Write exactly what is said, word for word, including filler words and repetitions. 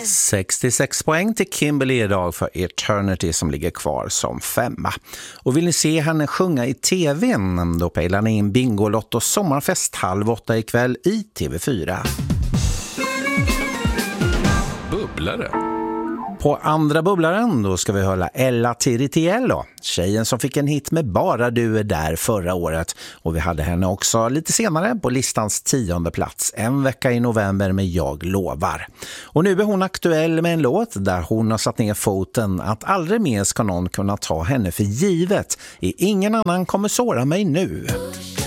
sextiosex poäng till Kimberly idag för Eternity som ligger kvar som femma. Och vill ni se henne sjunga i tvn, då pejlar ni in Bingolotto sommarfest halv åtta ikväll i T V fyra. Bubblare. På andra bubblaren då ska vi höra Ella Tiritiello, tjejen som fick en hit med Bara du är där förra året. Och vi hade henne också lite senare på listans tionde plats, en vecka i november med Jag lovar. Och nu är hon aktuell med en låt där hon har satt ner foten att aldrig mer ska någon kunna ta henne för givet. I Ingen annan kommer såra mig nu.